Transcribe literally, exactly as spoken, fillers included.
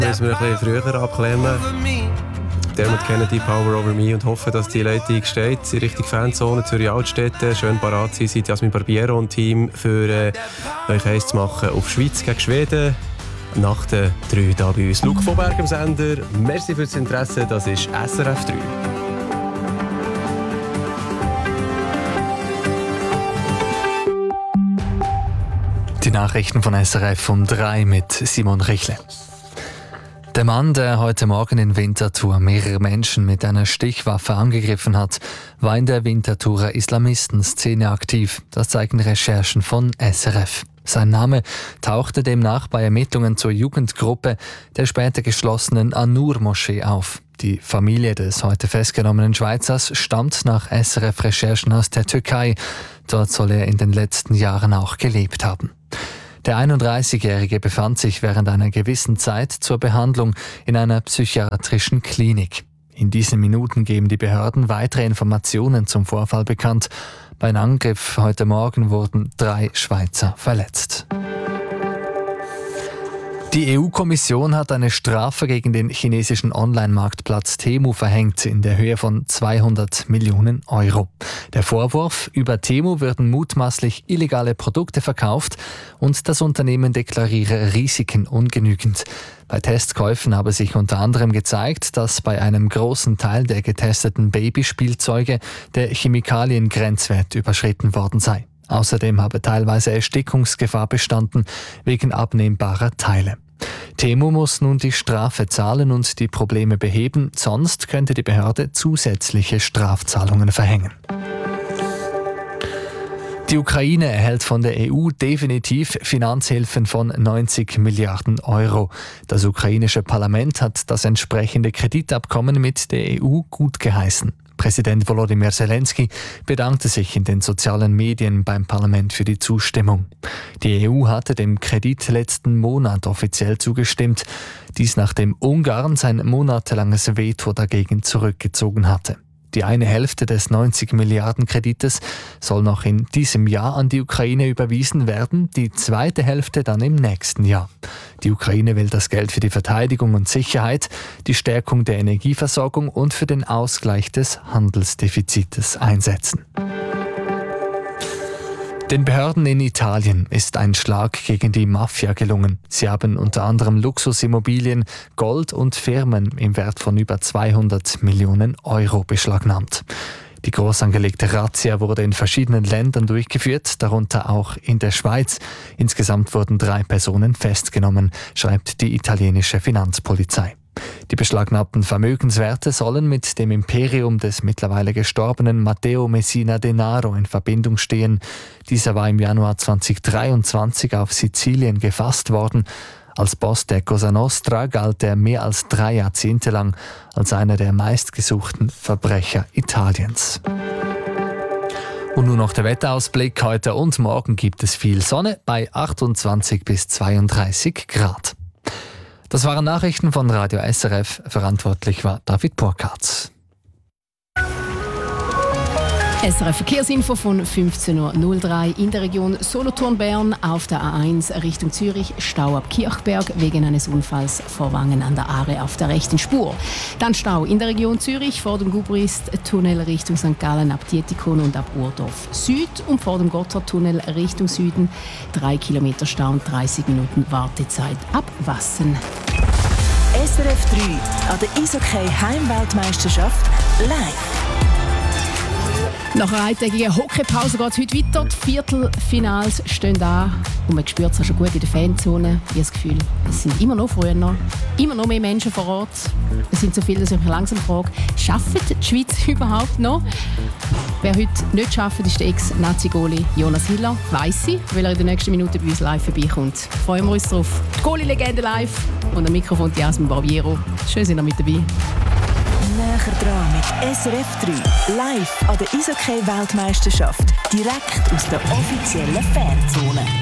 müssen wir ein bisschen früher abklemmen. Dermot Kennedy, Power Over Me, und hoffen, dass die Leitung steht. In Richtung Fanzone, Zürich Altstädte. Schön parat sein, seid Jasmin Barbiero und Team für äh, euch eins zu machen auf Schweiz gegen Schweden. Nach den drei hier bei uns. Luke von Berg am Sender. Merci fürs Interesse, das ist S R F drei. Die Nachrichten von S R F um drei mit Simon Richle. Der Mann, der heute Morgen in Winterthur mehrere Menschen mit einer Stichwaffe angegriffen hat, war in der Winterthurer Islamistenszene aktiv. Das zeigen Recherchen von S R F. Sein Name tauchte demnach bei Ermittlungen zur Jugendgruppe der später geschlossenen An-Nur-Moschee auf. Die Familie des heute festgenommenen Schweizers stammt nach S R F-Recherchen aus der Türkei. Dort soll er in den letzten Jahren auch gelebt haben. Der einunddreißigjährige befand sich während einer gewissen Zeit zur Behandlung in einer psychiatrischen Klinik. In diesen Minuten geben die Behörden weitere Informationen zum Vorfall bekannt. Beim Angriff heute Morgen wurden drei Schweizer verletzt. Die E U-Kommission hat eine Strafe gegen den chinesischen Online-Marktplatz Temu verhängt in der Höhe von zweihundert Millionen Euro. Der Vorwurf: Über Temu würden mutmaßlich illegale Produkte verkauft und das Unternehmen deklariere Risiken ungenügend. Bei Testkäufen habe sich unter anderem gezeigt, dass bei einem großen Teil der getesteten Babyspielzeuge der Chemikaliengrenzwert überschritten worden sei. Außerdem habe teilweise Erstickungsgefahr bestanden wegen abnehmbarer Teile. Temu muss nun die Strafe zahlen und die Probleme beheben, sonst könnte die Behörde zusätzliche Strafzahlungen verhängen. Die Ukraine erhält von der E U definitiv Finanzhilfen von neunzig Milliarden Euro. Das ukrainische Parlament hat das entsprechende Kreditabkommen mit der E U gutgeheißen. Präsident Volodymyr Zelensky bedankte sich in den sozialen Medien beim Parlament für die Zustimmung. Die E U hatte dem Kredit letzten Monat offiziell zugestimmt, dies nachdem Ungarn sein monatelanges Veto dagegen zurückgezogen hatte. Die eine Hälfte des neunzig Milliarden Kredites soll noch in diesem Jahr an die Ukraine überwiesen werden, die zweite Hälfte dann im nächsten Jahr. Die Ukraine will das Geld für die Verteidigung und Sicherheit, die Stärkung der Energieversorgung und für den Ausgleich des Handelsdefizites einsetzen. Den Behörden in Italien ist ein Schlag gegen die Mafia gelungen. Sie haben unter anderem Luxusimmobilien, Gold und Firmen im Wert von über zweihundert Millionen Euro beschlagnahmt. Die groß angelegte Razzia wurde in verschiedenen Ländern durchgeführt, darunter auch in der Schweiz. Insgesamt wurden drei Personen festgenommen, schreibt die italienische Finanzpolizei. Die beschlagnahmten Vermögenswerte sollen mit dem Imperium des mittlerweile gestorbenen Matteo Messina Denaro in Verbindung stehen. Dieser war im Januar zweitausenddreiundzwanzig auf Sizilien gefasst worden. Als Boss der Cosa Nostra galt er mehr als drei Jahrzehnte lang als einer der meistgesuchten Verbrecher Italiens. Und nun noch der Wetterausblick. Heute und morgen gibt es viel Sonne bei achtundzwanzig bis zweiunddreißig Grad. Das waren Nachrichten von Radio S R F. Verantwortlich war David Burkhardt. S R F Verkehrsinfo von fünfzehn Uhr null drei in der Region Solothurn-Bern auf der A eins Richtung Zürich, Stau ab Kirchberg wegen eines Unfalls vor Wangen an der Aare auf der rechten Spur. Dann Stau in der Region Zürich vor dem Gubrist-Tunnel Richtung Sankt Gallen ab Dietikon und ab Urdorf Süd und vor dem Gotthardtunnel Richtung Süden drei Kilometer Stau und dreißig Minuten Wartezeit ab Wassen. S R F drei an der Eishockey Heimweltmeisterschaft live. Nach einer eintägigen Hockeypause geht es heute weiter. Die Viertelfinals stehen an. Und man spürt es auch schon gut in der Fanzone. Ich habe das Gefühl, es sind immer noch früher, immer noch mehr Menschen vor Ort. Es sind so viele, dass ich mich langsam frage, schafft die Schweiz überhaupt noch? Wer heute nicht schafft, ist der Ex-Nazi-Goalie Jonas Hiller. Weiss ich, weil er in der nächsten Minute bei uns live vorbeikommt. Freuen wir uns drauf. Die Goalie-Legende live und am Mikrofon Jasmin Barbiero. Schön, sind ihr mit dabei. Näher dran mit S R F drei. Live an der Eishockey-Weltmeisterschaft. Direkt aus der offiziellen Fanzone.